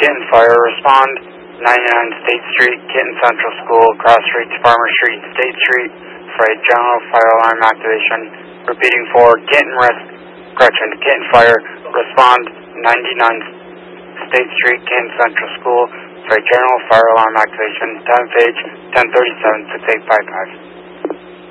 Canton Fire, respond 99 State Street, Canton Central School, Cross Streets, Farmer Street, State Street, for a general fire alarm activation. Repeating for Canton Fire, respond 99 State Street, Canton Central School, for a general fire alarm activation. Time page 1037-6855.